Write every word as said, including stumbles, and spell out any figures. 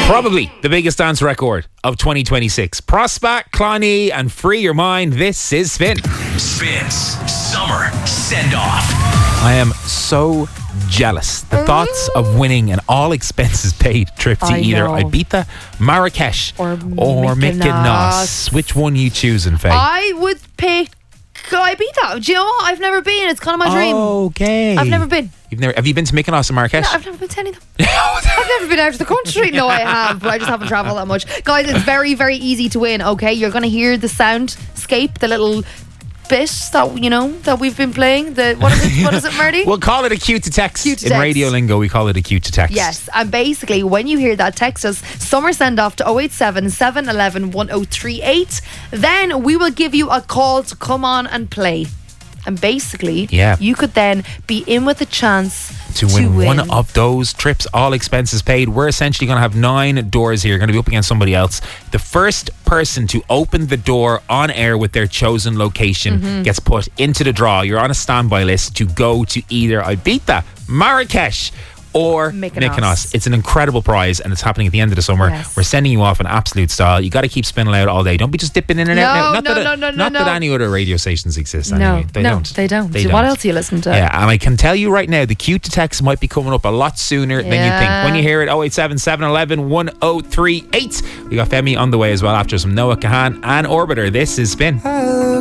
Probably the biggest dance record of twenty twenty-six. Prospa, Cloney, and Free Your Mind. This is Spin. Spins Summer Send Off. I am so jealous. The thoughts of winning an all expenses paid trip to I either know. Ibiza, Marrakesh, Or or Mykonos. Mykonos. Which one you choosing, Faye? I would pick Ibiza. Do you know what? I've never been. It's kind of my dream. Okay. I've never been. You've never? Have you been to Mykonos and Marrakesh? No, I've never been to any of them. I've never been out of the country. No, I have, but I just haven't travelled that much. Guys, it's very, very easy to win, okay? You're going to hear the soundscape, the little bit that, you know, that we've been playing. The What is it, what is it Marty? We'll call it a cue to text. Cue to In text. radio lingo, we call it a cue to text. Yes, and basically when you hear that, text us Summer Send Off to oh eight seven, seven one one, one oh three eight. Then we will give you a call to come on and play. And basically, Yeah. you could then be in with a chance To win, one of those trips, all expenses paid. We're essentially going to have nine doors here. You're going to be up against somebody else. The first person to open the door on air with their chosen location Mm-hmm. gets put into the draw. You're on a standby list to go to either Ibiza, Marrakesh, or Mykonos. Mykonos. It's an incredible prize, and it's happening at the end of the summer. Yes. We're sending you off in absolute style. You got to keep spinning out all day. Don't be just dipping in and out. No, Not no, that, no, no, not no, that no. any other radio stations exist. No, Anyway. They no, don't. they don't. They So don't. what else are you listening to? Yeah, and I can tell you right now, the cue to text might be coming up a lot sooner than you think. Yeah. When you hear it, oh eight seven, seven one one, one oh three eight. We got Femi on the way as well after some Noah Kahan and Orbiter. This is Spin.